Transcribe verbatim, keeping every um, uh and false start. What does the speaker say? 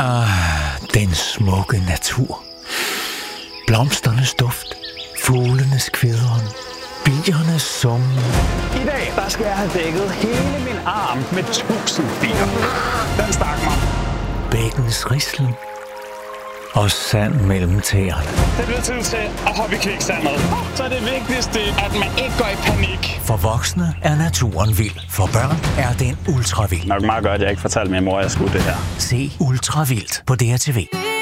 Ah, den smukke natur. Blomsternes duft, fuglenes kvidren, biernes summen. I dag, der skal jeg have dækket hele min arm med tusind bier. Den stak mig. Bækkens rislen og sand mellem tæerne. Det bliver tid til at hoppe i kviksandet. Så er det vigtigste, at man ikke går i panik. For voksne er naturen vild. For børn er den ultravild. Nok meget godt, at jeg ikke fortalte min mor, at jeg skulle det her. Se Ultravildt på D R T V.